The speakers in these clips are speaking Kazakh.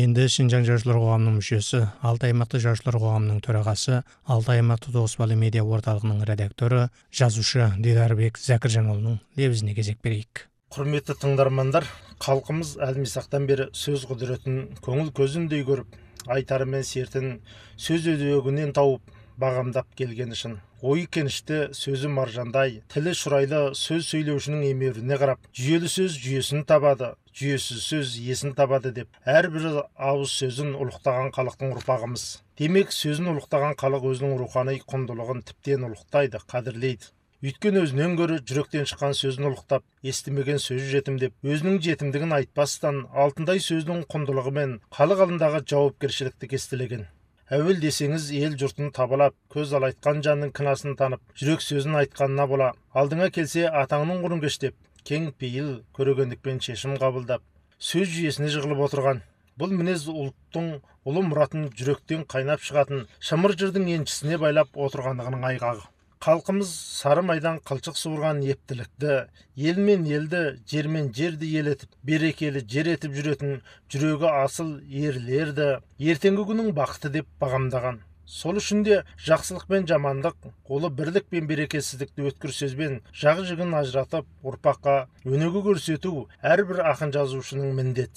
Енді Шинжаң жазушылар қоғамының мүшесі, Алтай аймақты жазушылар қоғамының төрағасы, Алтай аймақты Тоғызбалы медиа орталығының редакторы, жазушы Дидарбек Зәкіржанұлының лебізіне кезек берейік. Құрметті тыңдармандар, халқымыз әлмисақтан бері сөз құдіретін көңіл көзіндей көріп, айтары мен сертін сөз өдегінен тауып бағамдап келген үшін. Ойы кенішті, сөзі маржандай, тілі шұрайлы сөз сөйлеушінің емеуріне қарап, жүйелі сөз жүйесін табады, жүйесіз сөз иесін табады деп, әрбір ауыз сөзін ұлықтаған халықтың ұрпағымыз. Демек, сөзін ұлықтаған халық өзінің рухани құндылығын тіптен ұлықтайды, қадірлейді. Өйткені өзінен гөрі жүректен шыққан сөзін ұлықтап, естімеген сөзі жетім деп, өзінің жетімдігін айтпастан, алтындай сөздің құндылығы мен халық алдындағы жауапкершілікті кестелеген. Әуел десеңіз ел жұртын табалап, көз алайтқан жанның кінасын танып, жүрек сөзін айтқанына бола, алдыңа келсе атаңның құрын кештеп, кең пейіл көрегендікпен шешім қабылдап, сөз жүйесіне жығылып отырған. Бұл мінез ұлттың ұлы мұратын жүректен қайнап шығатын шымыр жырдың еншісіне байлап отырғандығының айғағы. Халқымыз сары майдан қылшық суырған ептілікті, ел мен елді, жер мен жерді ел етіп, берекелі жер етіп жүретін жүрегі асыл ерлерді ертеңгі күннің бақыты деп бағамдаған. Сол үшін де жақсылық пен жамандық, ұлы бірлік пен берекесіздікті өткір сөзбен жағы жігін ажыратып, ұрпаққа өнеге көрсету әрбір ақын жазушының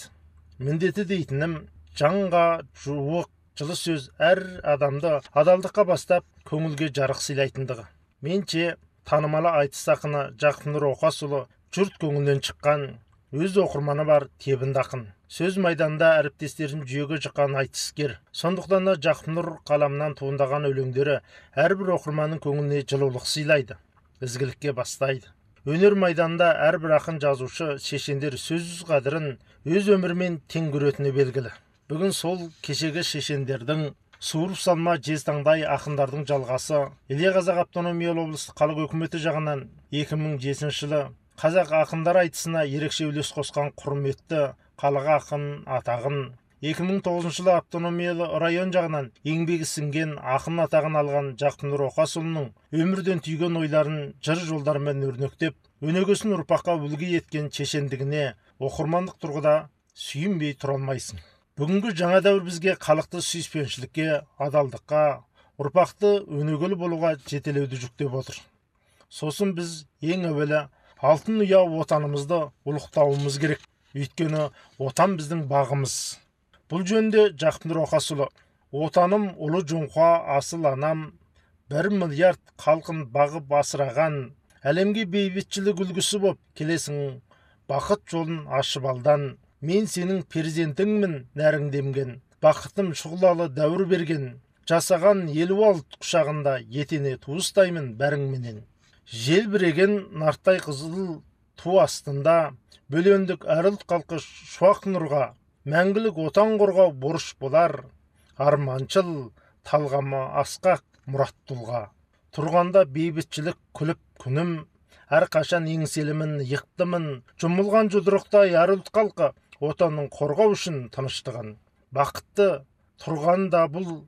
міндеті дейтінім, жанға жуық жылы сөз әр адамды адалдыққа бастап, көңілге жарық сыйлайтындығы. Менше танымалы айтыс ақыны Жақсынұр Оқасұлы жұрт көңілінен шыққан, өз оқырманы бар тебінді ақын. Сөз майданда әріптестерін жүйеге жыққан айтыскер. Сондықтан да Жақсынұр қаламынан туындаған өлеңдері әрбір оқырманның көңіліне жылулық сыйлайды, ізгілікке бастайды. Өнер майданында әрбір ақын жазушы шешендер сөз қадірін өз өмірмен тең көретіні белгілі. Бүгін сол кешегі шешендердің суырып салма жезтаңдай ақындардың жалғасы Илья Қазақ автономиялы облыстық халық өкіметі жағынан 2007 жылы қазақ ақындар айтысына ерекше үлес қосқан құрметті халық ақын атағын, 2009 жылы автономиялы район жағынан еңбегі сіңген ақын атағын алған Жақсынұр Оқасұлының өмірден түйген ойларын жыр жолдарымен өрнектеп, өнегесін ұрпаққа үлгі еткен шешендігіне оқырмандық тұрғыда сүйінбей тұра алмайсың. Бүгінгі жаңа дәуір бізге халықты сүйіспеншілікке, адалдыққа, ұрпақты өнегелі болуға жетелеуді жүктеп отыр. Сосын біз ең әуелі алтын ұя отанымызды ұлықтауымыз керек. Өйткені отан біздің бағымыз. Бұл жөнде Жақсынұр Оқасұлы: отаным ұлы жоңқа асыл анам, 1 миллиард халқын бағып асыраған, әлемге бейбітшілік үлгісі боп келесің, бақыт жолын ашып алдан. Мен сенің перзентіңмін нәріңдемген, бақытым шұғылалы дәуір берген, жасаған 56 құшағында етене туыстаймын бәріңменен. Желбіреген нарттай қызыл ту астында, бөлендік әр ұлт халқы шуақ нұрға, мәңгілік отан қорғау борыш болар, арманшыл, талғамы асқақ мұрат тұлға. Тұрғанда бейбітшілік күліп күнім, әрқашан еңселімін, иықтымын, жұмылған жұдырықтай әр ұлт халқы отанның қорғау үшін тыныштығын. Бақытты тұрғанда бұл